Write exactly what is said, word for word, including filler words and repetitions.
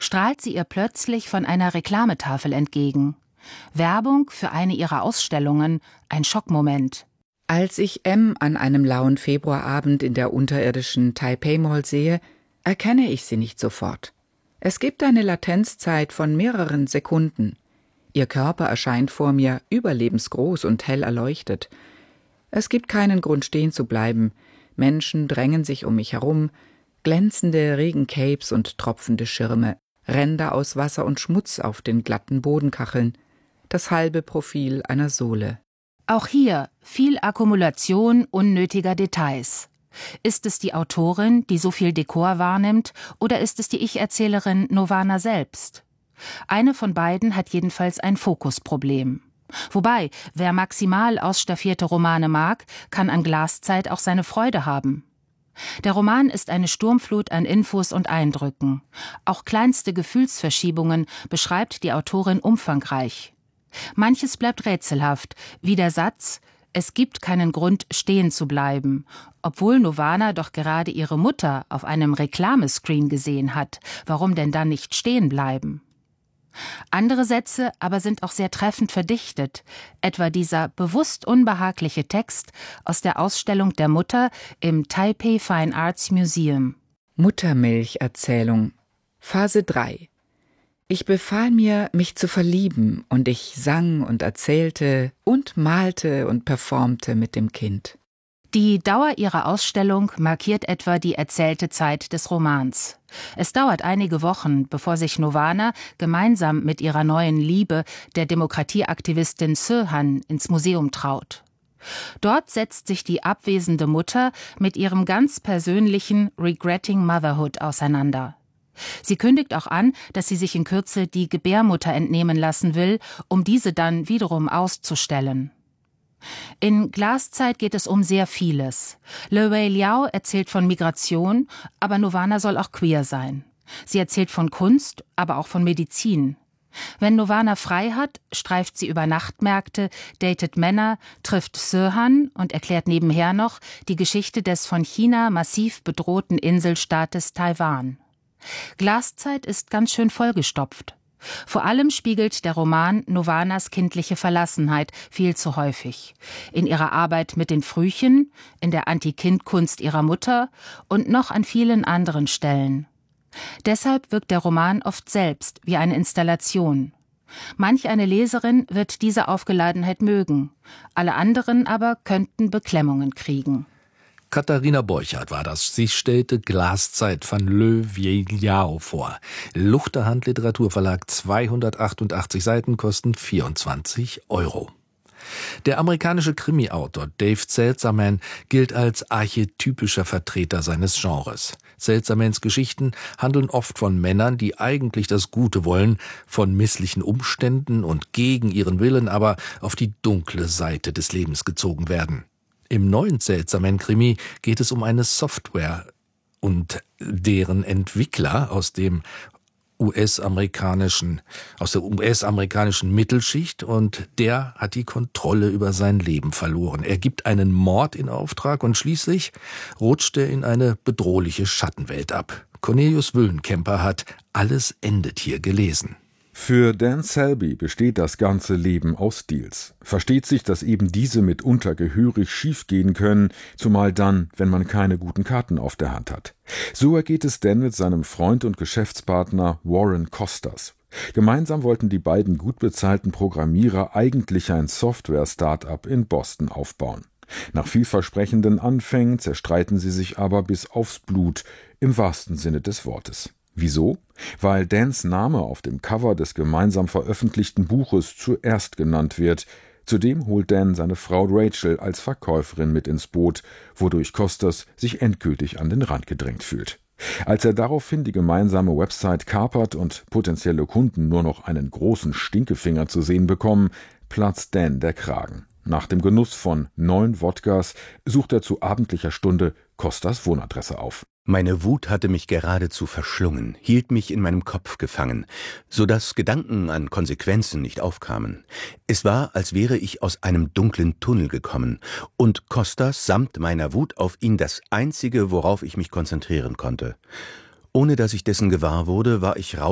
strahlt sie ihr plötzlich von einer Reklametafel entgegen. Werbung für eine ihrer Ausstellungen, ein Schockmoment. Als ich M an einem lauen Februarabend in der unterirdischen Taipei Mall sehe, erkenne ich sie nicht sofort. Es gibt eine Latenzzeit von mehreren Sekunden. Ihr Körper erscheint vor mir überlebensgroß und hell erleuchtet. Es gibt keinen Grund, stehen zu bleiben. Menschen drängen sich um mich herum, glänzende Regencapes und tropfende Schirme, Ränder aus Wasser und Schmutz auf den glatten Bodenkacheln, das halbe Profil einer Sohle. Auch hier viel Akkumulation unnötiger Details. Ist es die Autorin, die so viel Dekor wahrnimmt, oder ist es die Ich-Erzählerin Novana selbst? Eine von beiden hat jedenfalls ein Fokusproblem. Wobei, wer maximal ausstaffierte Romane mag, kann an Glaszeit auch seine Freude haben. Der Roman ist eine Sturmflut an Infos und Eindrücken. Auch kleinste Gefühlsverschiebungen beschreibt die Autorin umfangreich. Manches bleibt rätselhaft, wie der Satz: Es gibt keinen Grund, stehen zu bleiben, obwohl Novana doch gerade ihre Mutter auf einem Reklamescreen gesehen hat. Warum denn dann nicht stehen bleiben? Andere Sätze aber sind auch sehr treffend verdichtet, etwa dieser bewusst unbehagliche Text aus der Ausstellung der Mutter im Taipei Fine Arts Museum. Muttermilcherzählung, Phase drei. Ich befahl mir, mich zu verlieben, und ich sang und erzählte und malte und performte mit dem Kind. Die Dauer ihrer Ausstellung markiert etwa die erzählte Zeit des Romans. Es dauert einige Wochen, bevor sich Novana gemeinsam mit ihrer neuen Liebe, der Demokratieaktivistin Se-Han, ins Museum traut. Dort setzt sich die abwesende Mutter mit ihrem ganz persönlichen Regretting Motherhood auseinander. Sie kündigt auch an, dass sie sich in Kürze die Gebärmutter entnehmen lassen will, um diese dann wiederum auszustellen. In Glaszeit geht es um sehr vieles. Le Wei Liao erzählt von Migration, aber Novana soll auch queer sein. Sie erzählt von Kunst, aber auch von Medizin. Wenn Novana frei hat, streift sie über Nachtmärkte, datet Männer, trifft Se-Han und erklärt nebenher noch die Geschichte des von China massiv bedrohten Inselstaates Taiwan. Glaszeit ist ganz schön vollgestopft. Vor allem spiegelt der Roman Novanas kindliche Verlassenheit viel zu häufig. In ihrer Arbeit mit den Frühchen, in der Anti-Kind-Kunst ihrer Mutter und noch an vielen anderen Stellen. Deshalb wirkt der Roman oft selbst wie eine Installation. Manch eine Leserin wird diese Aufgeladenheit mögen, alle anderen aber könnten Beklemmungen kriegen. Katharina Borchardt war das. Sie stellte Glaszeit von Le Wei Liao vor. Luchterhand Literaturverlag, zweihundertachtundachtzig Seiten, kosten vierundzwanzig Euro. Der amerikanische Krimi-Autor Dave Zeltzerman gilt als archetypischer Vertreter seines Genres. Zeltzermans Geschichten handeln oft von Männern, die eigentlich das Gute wollen, von misslichen Umständen und gegen ihren Willen aber auf die dunkle Seite des Lebens gezogen werden. Im neuen Zeltzerman-Krimi geht es um eine Software und deren Entwickler aus dem U S-amerikanischen, aus der U S-amerikanischen Mittelschicht, und der hat die Kontrolle über sein Leben verloren. Er gibt einen Mord in Auftrag und schließlich rutscht er in eine bedrohliche Schattenwelt ab. Cornelius Wüllenkemper hat Alles endet hier gelesen. Für Dan Selby besteht das ganze Leben aus Deals. Versteht sich, dass eben diese mitunter gehörig schiefgehen können, zumal dann, wenn man keine guten Karten auf der Hand hat. So ergeht es Dan mit seinem Freund und Geschäftspartner Warren Costas. Gemeinsam wollten die beiden gut bezahlten Programmierer eigentlich ein Software-Startup in Boston aufbauen. Nach vielversprechenden Anfängen zerstreiten sie sich aber bis aufs Blut, im wahrsten Sinne des Wortes. Wieso? Weil Dans Name auf dem Cover des gemeinsam veröffentlichten Buches zuerst genannt wird. Zudem holt Dan seine Frau Rachel als Verkäuferin mit ins Boot, wodurch Costas sich endgültig an den Rand gedrängt fühlt. Als er daraufhin die gemeinsame Website kapert und potenzielle Kunden nur noch einen großen Stinkefinger zu sehen bekommen, platzt Dan der Kragen. Nach dem Genuss von neun Wodkas sucht er zu abendlicher Stunde Costas Wohnadresse auf. Meine Wut hatte mich geradezu verschlungen, hielt mich in meinem Kopf gefangen, so dass Gedanken an Konsequenzen nicht aufkamen. Es war, als wäre ich aus einem dunklen Tunnel gekommen und Costas samt meiner Wut auf ihn das Einzige, worauf ich mich konzentrieren konnte. Ohne dass ich dessen gewahr wurde, war ich raus